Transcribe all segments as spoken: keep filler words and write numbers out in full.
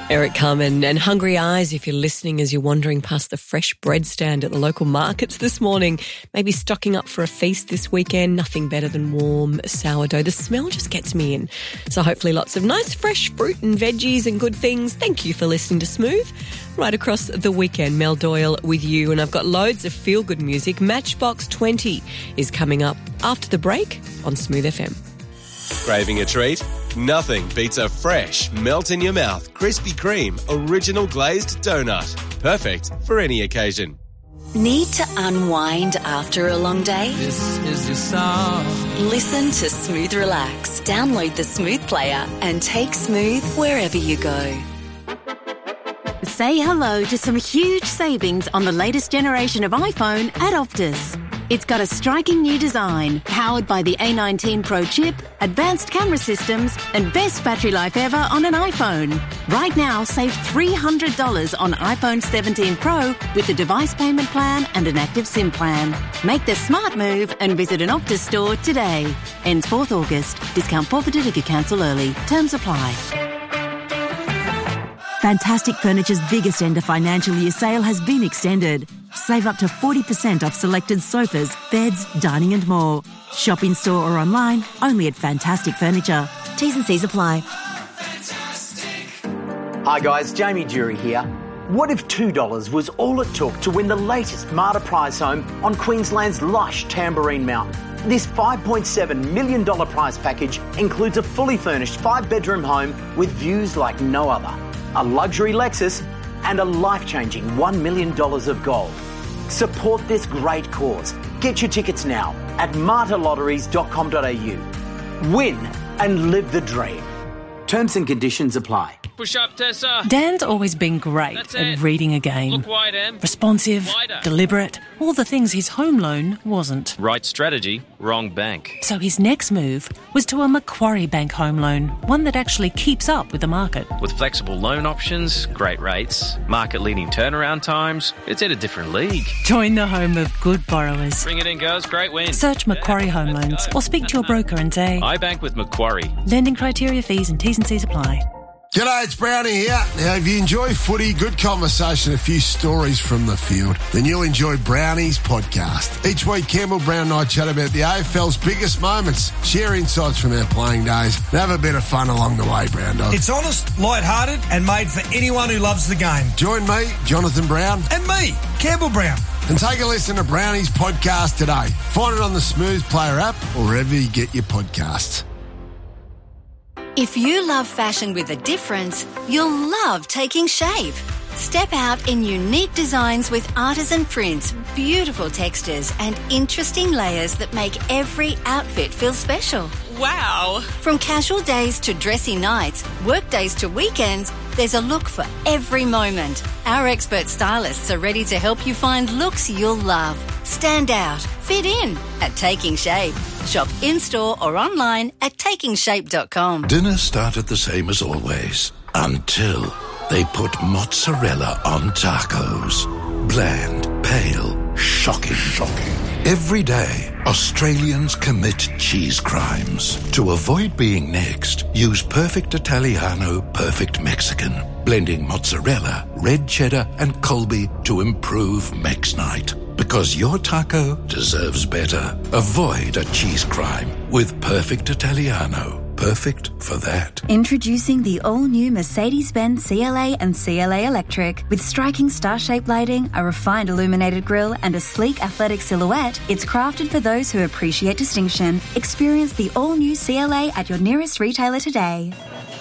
Eric Carmen and Hungry Eyes, if you're listening as you're wandering past the fresh bread stand at the local markets this morning, maybe stocking up for a feast this weekend, nothing better than warm sourdough. The smell just gets me in. So hopefully lots of nice fresh fruit and veggies and good things. Thank you for listening to Smooth right across the weekend. Mel Doyle with you, and I've got loads of feel-good music. Matchbox twenty is coming up after the break on Smooth F M. Craving a treat? Nothing beats a fresh, melt-in-your-mouth Krispy Kreme original glazed donut. Perfect for any occasion. Need to unwind after a long day? This is your song. Listen to Smooth Relax. Download the Smooth player and take Smooth wherever you go. Say hello to some huge savings on the latest generation of iPhone at Optus. It's got a striking new design, powered by the A nineteen Pro chip, advanced camera systems, and best battery life ever on an iPhone. Right now, save three hundred dollars on iPhone seventeen Pro with the device payment plan and an active SIM plan. Make the smart move and visit an Optus store today. Ends fourth August. Discount forfeited if you cancel early. Terms apply. Fantastic Furniture's biggest end of financial year sale has been extended. Save up to forty percent off selected sofas, beds, dining and more. Shop in store or online, only at Fantastic Furniture. T's and C's apply. Hi guys, Jamie Jury here. What if two dollars was all it took to win the latest Marta prize home on Queensland's lush Tamborine Mountain? This five point seven million dollars prize package includes a fully furnished five-bedroom home with views like no other, a luxury Lexus, and a life-changing one million dollars of gold. Support this great cause. Get your tickets now at marta lotteries dot com dot a u. Win and live the dream. Terms and conditions apply. Push up, Tessa. Dan's always been great That's at it. reading a game. Look wide, Em. Responsive, Wider. deliberate, all the things his home loan wasn't. Right strategy, wrong bank. So his next move was to a Macquarie Bank home loan, one that actually keeps up with the market. With flexible loan options, great rates, market-leading turnaround times, it's in a different league. Join the home of good borrowers. Bring it in, girls. Great win. Search Macquarie Yeah, Home let's Loans go. or speak to your broker and say, I bank with Macquarie. lending criteria, fees and T's and C's apply. G'day, it's Brownie here. Now, if you enjoy footy, good conversation, a few stories from the field, then you'll enjoy Brownie's podcast. Each week, Campbell Brown and I chat about the A F L's biggest moments, share insights from our playing days, and have a bit of fun along the way, Brown Dog. It's honest, light-hearted, and made for anyone who loves the game. Join me, Jonathan Brown, And me, Campbell Brown. and take a listen to Brownie's podcast today. Find it on the Smooth Player app or wherever you get your podcasts. If you love fashion with a difference, you'll love Taking Shape. Step out in unique designs with artisan prints, beautiful textures, and interesting layers that make every outfit feel special. Wow. From casual days to dressy nights, work days to weekends, there's a look for every moment. Our expert stylists are ready to help you find looks you'll love. Stand out, fit in at Taking Shape. Shop in-store or online at taking shape dot com. Dinner started the same as always, until they put mozzarella on tacos. Bland, pale, shocking. Shocking. Every day, Australians commit cheese crimes. To avoid being next, use Perfect Italiano, Perfect Mexican, blending mozzarella, red cheddar, and Colby to improve Mex Night. Because your taco deserves better. Avoid a cheese crime with Perfect Italiano. Perfect for that. Introducing the all-new Mercedes-Benz C L A and C L A Electric. With striking star-shaped lighting, a refined illuminated grille, and a sleek athletic silhouette, it's crafted for those who appreciate distinction. Experience the all-new C L A at your nearest retailer today.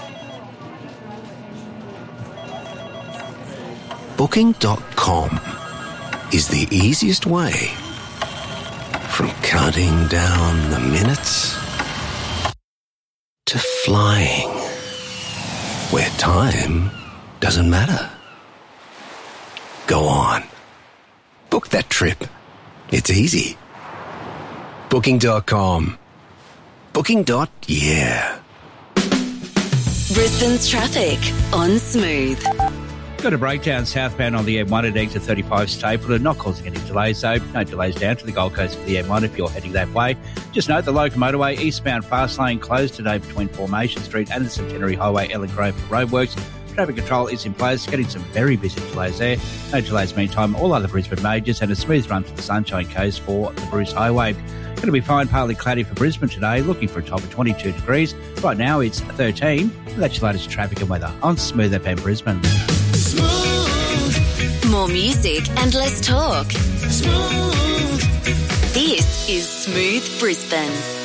Booking dot com is the easiest way from counting down the minutes to flying, where time doesn't matter. Go on. Book that trip. It's easy. Booking dot com. Booking. Yeah. Brisbane's traffic on Smooth. Got a breakdown southbound on the M one at exit thirty-five Stapleton, not causing any delays though. No delays down to the Gold Coast for the M one if you're heading that way. Just note the local motorway eastbound fast lane closed today between Formation Street and the Centenary Highway Ellen Grove for roadworks. Traffic control is in place, getting some very busy delays there. No delays meantime, all other Brisbane majors, and a smooth run to the Sunshine Coast for the Bruce Highway. Going to be fine, partly cloudy for Brisbane today, looking for a top of twenty-two degrees. Right now it's thirteen. That's your latest traffic and weather on Smooth F M Brisbane. Smooth. More music and less talk. Smooth. This is Smooth Brisbane.